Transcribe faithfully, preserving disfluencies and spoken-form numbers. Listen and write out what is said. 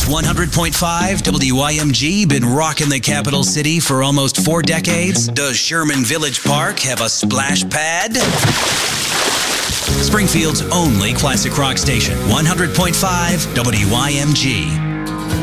Has one hundred point five W I M G been rocking the capital city for almost four decades? Does Sherman Village Park have a splash pad? Springfield's only classic rock station, one hundred point five W I M G.